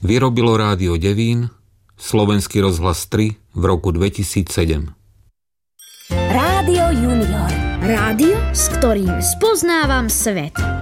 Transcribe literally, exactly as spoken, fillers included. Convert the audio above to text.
vyrobilo Rádio Devín, Slovenský rozhlas tri v roku dvetisícsedem. Rádio Junior. Rádio, s ktorým spoznávam svet.